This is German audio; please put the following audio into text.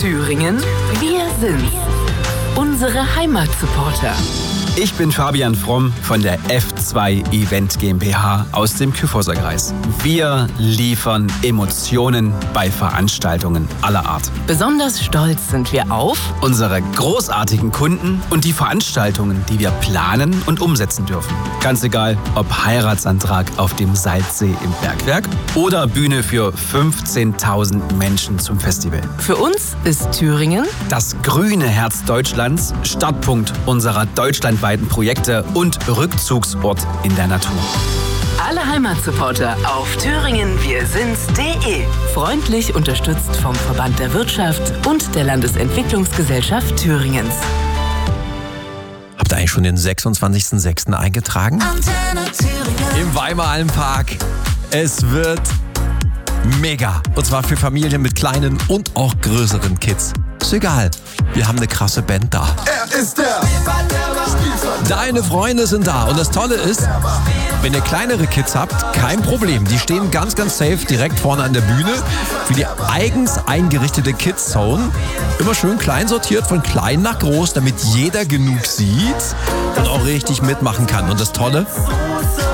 Thüringen, wir sind's. Unsere Heimatsupporter. Ich bin Fabian Fromm von der F2 Event GmbH aus dem Kyffhäuserkreis. Wir liefern Emotionen bei Veranstaltungen aller Art. Besonders stolz sind wir auf Unsere großartigen Kunden und die Veranstaltungen, die wir planen und umsetzen dürfen. Ganz egal, ob Heiratsantrag auf dem Salzsee im Bergwerk oder Bühne für 15.000 Menschen zum Festival. Für uns ist Thüringen Das grüne Herz Deutschlands, Startpunkt unserer deutschlandweiten Projekte und Rückzugsort in der Natur. alle Heimatsupporter auf thüringenwirsinds.de. Freundlich unterstützt vom Verband der Wirtschaft und der Landesentwicklungsgesellschaft Thüringens. Habt ihr eigentlich schon den 26.06. eingetragen? Im Weimar-Alm-Park. Es wird mega. Und zwar für Familien mit kleinen und auch größeren Kids. Ist egal. Wir haben eine krasse Band da. Er ist der Deine Freunde sind da. Und das Tolle ist, wenn ihr kleinere Kids habt, kein Problem. Die stehen ganz, ganz safe direkt vorne an der Bühne für die eigens eingerichtete Kids-Zone. Immer schön klein sortiert, von klein nach groß, damit jeder genug sieht und auch richtig mitmachen kann. Und das Tolle,